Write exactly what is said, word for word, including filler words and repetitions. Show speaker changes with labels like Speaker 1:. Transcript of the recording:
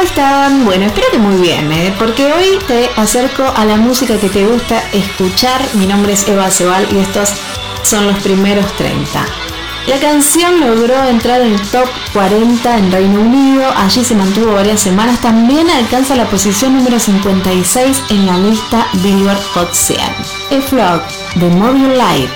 Speaker 1: están? Bueno, espero que muy bien, ¿eh? Porque hoy te acerco a la música que te gusta escuchar. Mi nombre es Eva Cebal y estos son los primeros treinta. La canción logró entrar en el top cuarenta en Reino Unido, allí se mantuvo varias semanas, también alcanza la posición número cincuenta y seis en la lista Billboard Hot cien. A Flock de Moby Light.